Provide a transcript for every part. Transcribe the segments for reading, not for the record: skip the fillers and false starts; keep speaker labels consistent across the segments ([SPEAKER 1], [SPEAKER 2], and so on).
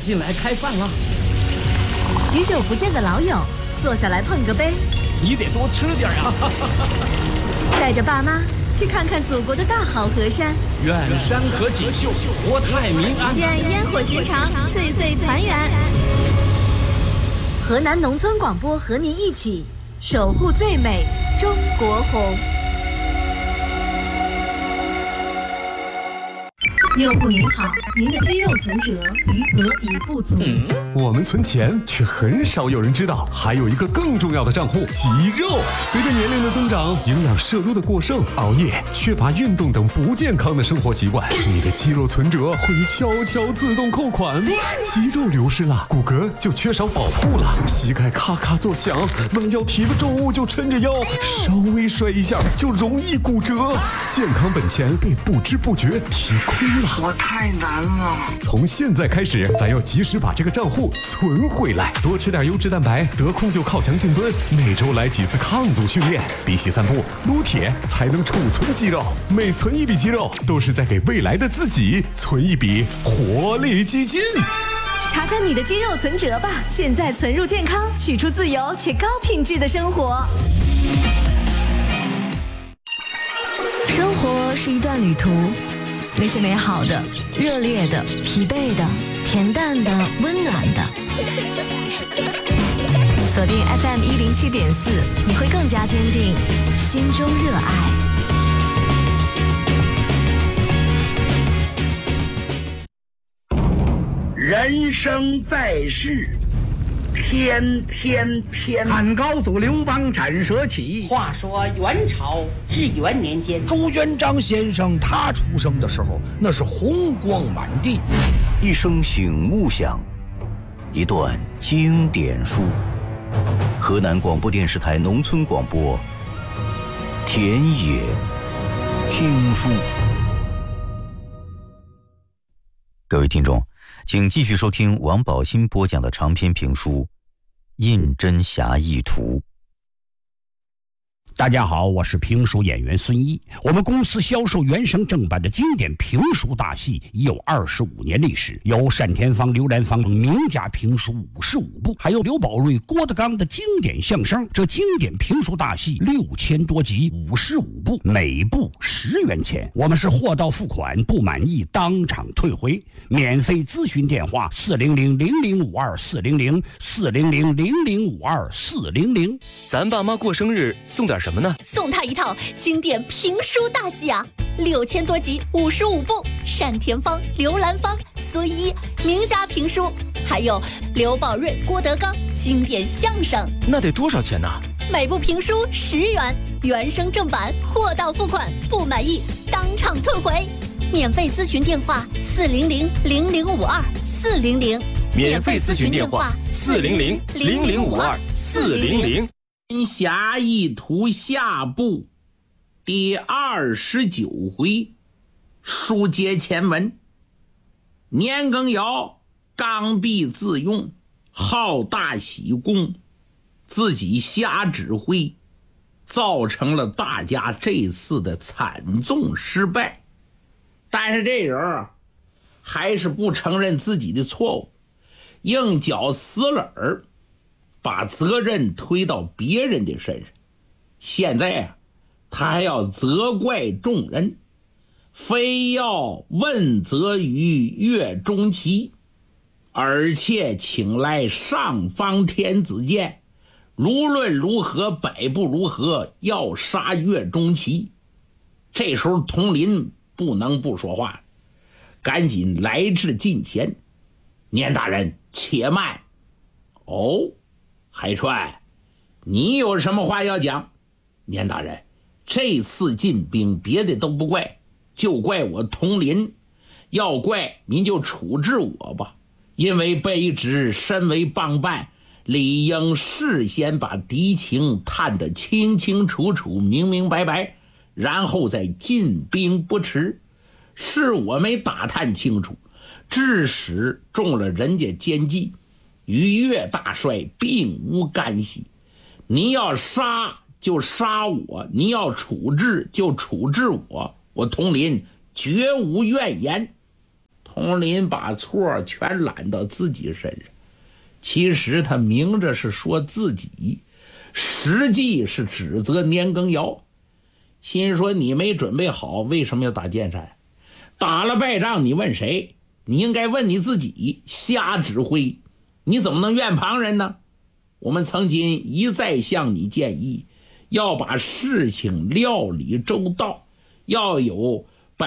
[SPEAKER 1] 进来开饭了。
[SPEAKER 2] 许久不见的老友，坐下来碰个杯。
[SPEAKER 1] 你得多吃点呀。
[SPEAKER 2] 带着爸妈去看看祖国的大好河山。
[SPEAKER 1] 愿山河锦绣，国泰民安。
[SPEAKER 2] 愿烟火绵长，岁岁团圆。河南农村广播和您一起守护最美中国红。用户您好，您的肌肉存折余额已不足。
[SPEAKER 3] 我们存钱，却很少有人知道，还有一个更重要的账户——肌肉。随着年龄的增长，营养摄入的过剩、熬夜、缺乏运动等不健康的生活习惯，你的肌肉存折会悄悄自动扣款。肌肉流失了，骨骼就缺少保护了，膝盖咔咔作响，弯腰提个重物就抻着腰，稍微摔一下就容易骨折，健康本钱被不知不觉提亏了。
[SPEAKER 4] 我太难了。
[SPEAKER 3] 从现在开始，咱要及时把这个账户存回来，多吃点优质蛋白，得空就靠墙静蹲，每周来几次抗阻训练，比起散步、撸铁才能储存肌肉。每存一笔肌肉，都是在给未来的自己存一笔活力基金。
[SPEAKER 2] 查查你的肌肉存折吧，现在存入健康，取出自由且高品质的生活。生活是一段旅途，那些美好的、热烈的、疲惫的、恬淡的、温暖的。锁定 FM 107.4，你会更加坚定心中热爱。
[SPEAKER 5] 人生在世，天天偏。
[SPEAKER 4] 汉高祖刘邦斩蛇起。
[SPEAKER 5] 话说元朝至元年间，
[SPEAKER 6] 朱元璋先生他出生的时候，那是红光满地。
[SPEAKER 7] 一声醒悟响，一段经典书。河南广播电视台农村广播，田野听书。各位听众，请继续收听王宝新播讲的长篇评书《胤禛侠义图》。
[SPEAKER 8] 大家好，我是评书演员孙一。我们公司销售原声正版的经典评书大戏已有25年历史，有单田芳、刘兰芳名家评书55部，还有刘宝瑞、郭德纲的经典相声。这经典评书大戏6000多集，55部，每部10元钱。我们是货到付款，不满意当场退回。免费咨询电话400-0052-400，400-0052-400。
[SPEAKER 9] 咱爸妈过生日送点什么呢？
[SPEAKER 10] 送他一套经典评书大戏啊，6000多集，55部，单田芳、刘兰芳、孙一名家评书，还有刘宝瑞、郭德纲经典相声。
[SPEAKER 9] 那得多少钱呢？
[SPEAKER 10] 每部评书10元，原声正版，货到付款，不满意当场退回。免费咨询电话400-0052-400，
[SPEAKER 9] 免费咨询电话400-0052-400。
[SPEAKER 11] 侠义图下部第29回，书接前文。年羹尧刚愎自用，好大喜功，自己瞎指挥，造成了大家这次的惨重失败。但是这人还是不承认自己的错误，硬嚼死了儿，把责任推到别人的身上。现在他还要责怪众人，非要问责于岳钟琪，而且请来上方天子剑，无论如何百不如何要杀岳钟琪。这时候佟林不能不说话，赶紧来至近前。年大人且慢。哦，海川，你有什么话要讲？年大人，这次进兵别的都不怪，就怪我佟林，要怪您就处置我吧，因为卑职身为帮办，理应事先把敌情探得清清楚楚、明明白白，然后再进兵不迟。是我没打探清楚，致使中了人家奸计，与岳大帅并无干系。你要杀就杀我，你要处置就处置我，我佟林绝无怨言。 佟林把错全揽到自己身上，其实他明着是说自己，实际是指责年羹尧。心说你没准备好，为什么要打剑山？打了败仗你问谁？你应该问你自己，瞎指挥，你怎么能怨旁人呢？我们曾经一再向你建议，要把事情料理周到，要有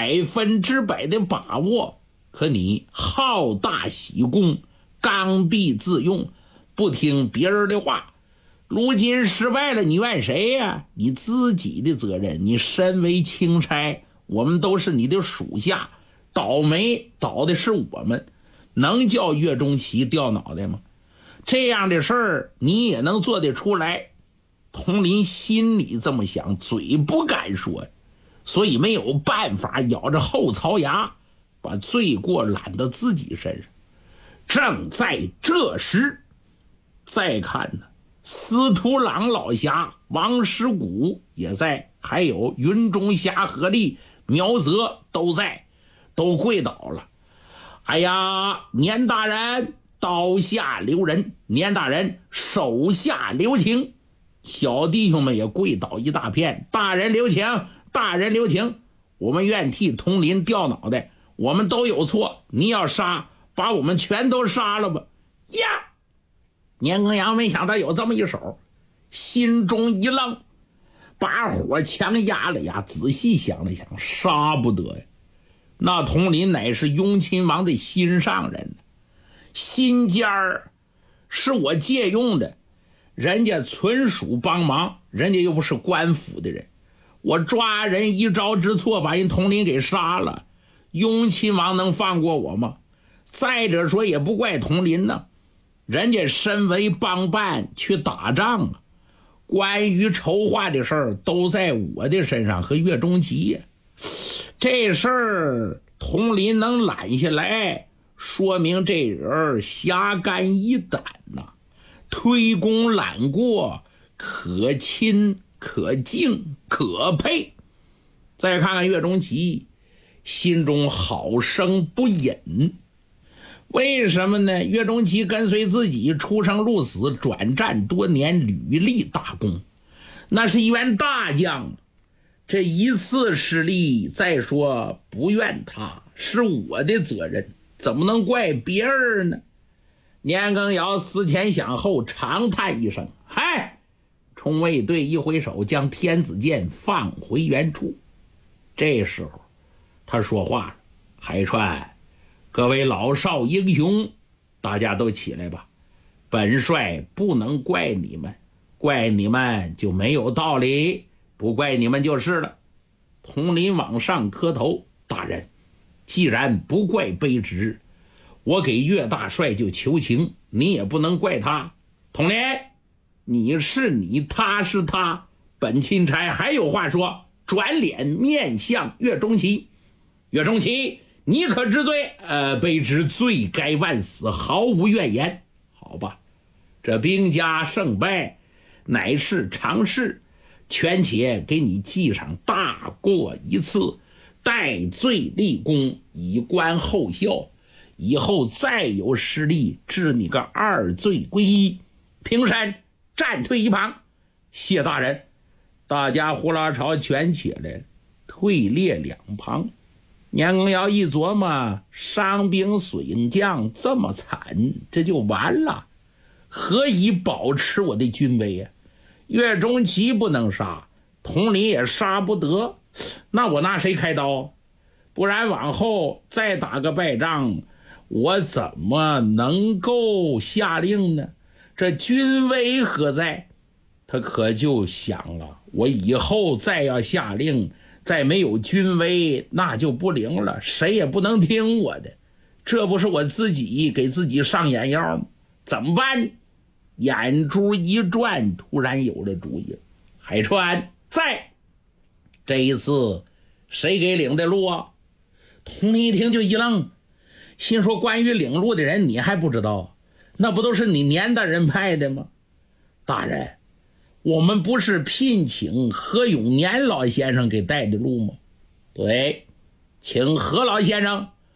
[SPEAKER 11] 100%的把握，可你好大喜功，刚愎自用，不听别人的话，如今失败了，你怨谁呀？你自己的责任。你身为钦差，我们都是你的属下，倒霉倒的是我们，能叫岳钟琪掉脑袋吗？这样的事儿你也能做得出来？佟林心里这么想，嘴不敢说，所以没有办法，咬着后槽牙，把罪过揽到自己身上。正在这时，再看呢，司徒郎老侠、王师古也在，还有云中侠何力、苗泽都在，都跪倒了。哎呀，年大人刀下留人，年大人手下留情。小弟兄们也跪倒一大片，大人留情，大人留情，我们愿替佟林掉脑袋，我们都有错，你要杀，把我们全都杀了吧。呀，年羹尧没想到有这么一手，心中一愣，把火强压了压，仔细想了想，杀不得呀。那佟林乃是雍亲王的心上人，心尖儿是我借用的，人家纯属帮忙，人家又不是官府的人，我抓人一招之错，把人佟林给杀了，雍亲王能放过我吗？再者说也不怪佟林呢，人家身为帮办去打仗啊，关于筹划的事儿都在我的身上和岳钟琪呀。这事儿佟林能揽下来，说明这人侠肝义胆呐，推功揽过，可亲可敬可佩。再看看岳钟琪，心中好生不忍。为什么呢？岳钟琪跟随自己出生入死，转战多年，屡立大功，那是一员大将。这一次失利，再说不怨他，是我的责任，怎么能怪别人呢？年羹尧思前想后，长叹一声，嗨！冲卫队一挥手，将天子剑放回原处。这时候他说话了，海川，各位老少英雄，大家都起来吧，本帅不能怪你们，怪你们就没有道理，不怪你们就是了。佟林往上磕头，大人，既然不怪卑职，我给岳大帅就求情，你也不能怪他。佟林，你是你，他是他，本钦差还有话说。转脸面向岳钟琪，岳钟琪，你可知罪？卑职罪该万死，毫无怨言。好吧，这兵家胜败乃是常事，权且给你记上大过一次，戴罪立功，以观后效。以后再有失利，治你个2罪归一。平身，暂退一旁。谢大人。大家呼啦朝全起来了，退列两旁。年羹尧一琢磨，伤兵损将这么惨，这就完了，何以保持我的军威啊？岳钟琪不能杀，佟林也杀不得，那我拿谁开刀？不然往后再打个败仗，我怎么能够下令呢？这军威何在？他可就想了，我以后再要下令，再没有军威，那就不灵了，谁也不能听我的，这不是我自己给自己上眼药吗？怎么办？眼珠一转，突然有了主意。海川在，这一次谁给领的路啊？佟林一听就一愣，心说关于领路的人你还不知道？那不都是你年大人派的吗？大人，我们不是聘请何永年老先生给带的路吗？对，请何老先生。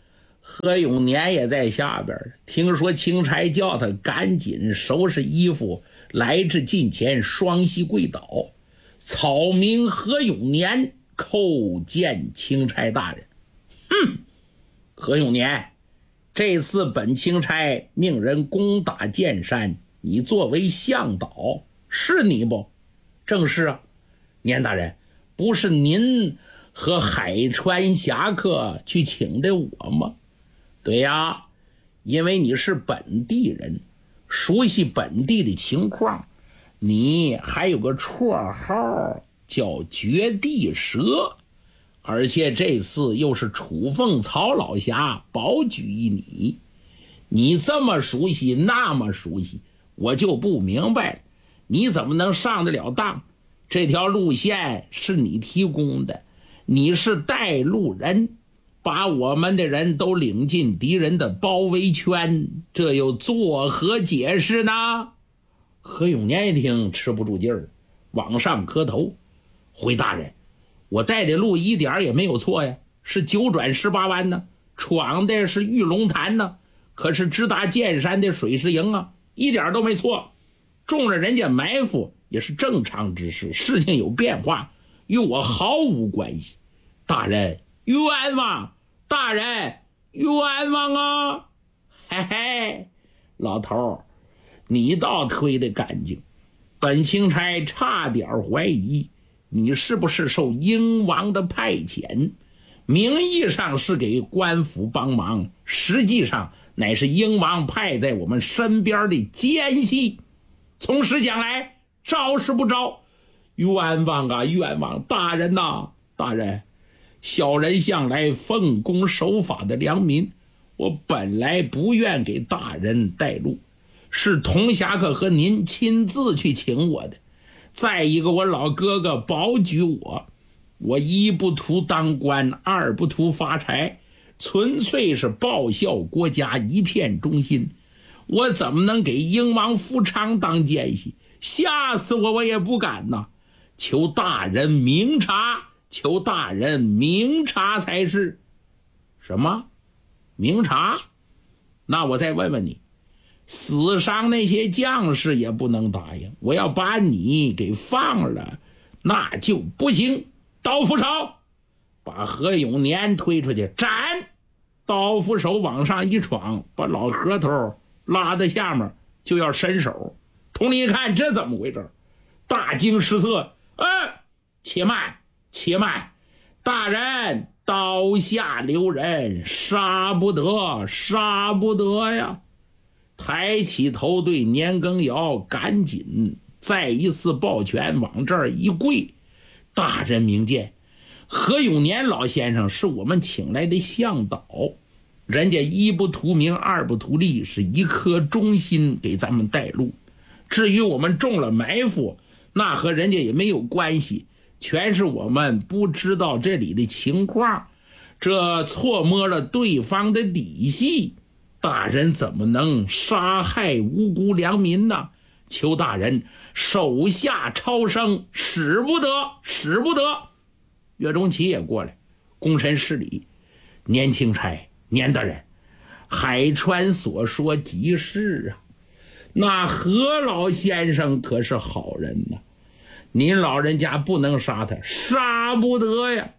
[SPEAKER 11] 何永年也在下边，听说钦差叫他赶紧收拾衣服，来至近前，双膝跪倒，草民何永年叩见钦差大人。何永年，这次本钦差命人攻打剑山，你作为向导，是你不？正是啊。年大人，不是您和海川侠客去请的我吗？对呀，因为你是本地人，熟悉本地的情况，你还有个绰号叫绝地蛇，而且这次又是楚凤曹老侠保举一你，你这么熟悉那么熟悉，我就不明白了，你怎么能上得了当？这条路线是你提供的，你是带路人，把我们的人都领进敌人的包围圈，这又作何解释呢？何永年一听吃不住劲儿，往上磕头，回大人，我带的路一点也没有错呀，是9转18弯呢，闯的是玉龙潭呢，可是直达剑山的水师营啊，一点都没错，中了人家埋伏也是正常之事，事情有变化与我毫无关系。大人冤枉，大人冤枉啊！嘿嘿，老头，你倒推得干净，本钦差差点怀疑你是不是受英王的派遣，名义上是给官府帮忙，实际上乃是英王派在我们身边的奸细。从实讲来，招是不招，冤枉啊冤枉！大人呐，大人，小人向来奉公守法的良民，我本来不愿给大人带路，是童侠客和您亲自去请我的。再一个，我老哥哥保举我一不图当官，二不图发财，纯粹是报效国家，一片忠心。我怎么能给英王富昌当奸细？吓死我也不敢呐！求大人明察，求大人明察才是。什么明察？那我再问问你，死伤那些将士也不能答应，我要把你给放了那就不行。刀斧手，把何永年推出去斩！刀斧手往上一闯，把老何头拉到下面就要伸手。统领一看这怎么回事，大惊失色，且慢且慢，大人刀下留人，杀不得杀不得呀！抬起头对年羹尧赶紧再一次抱拳往这儿一跪，大人明鉴，何永年老先生是我们请来的向导，人家一不图名二不图利，是一颗忠心给咱们带路。至于我们中了埋伏，那和人家也没有关系，全是我们不知道这里的情况，这错摸了对方的底细，大人怎么能杀害无辜良民呢？求大人手下超生，使不得使不得！岳钟琪也过来躬身施礼，年钦差，年大人，海川所说极是啊，那何老先生可是好人呐，您老人家不能杀他，杀不得呀！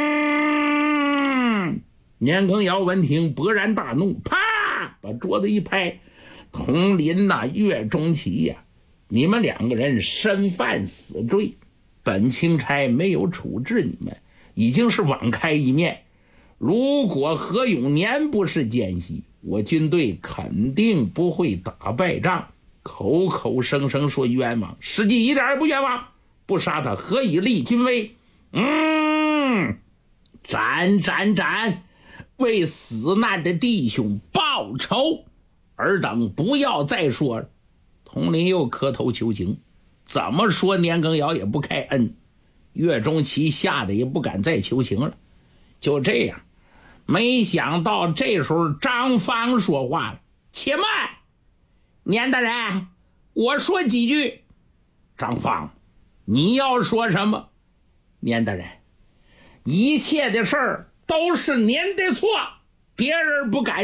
[SPEAKER 11] 年羹尧闻听勃然大怒，啪把桌子一拍，统领呐，岳钟琪呀，你们两个人身犯死罪，本钦差没有处置你们，已经是网开一面。如果何永年不是奸细，我军队肯定不会打败仗，口口声声说冤枉，实际一点也不冤枉，不杀他何以立军威？斩斩斩，为死难的弟兄报仇！尔等不要再说了。统领又磕头求情，怎么说年羹尧也不开恩，岳钟琪吓得也不敢再求情了。就这样，没想到这时候张芳说话了，且慢，年大人，我说几句。张芳，你要说什么？年大人，一切的事儿都是您的错， 别人不敢